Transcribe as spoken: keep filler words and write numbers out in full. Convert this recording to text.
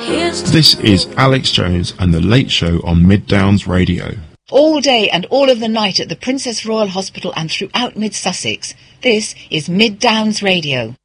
This is Alex Jones and The Late Show on Mid Downs Radio. All day and all of the night at the Princess Royal Hospital and throughout Mid Sussex. This is Mid Downs Radio.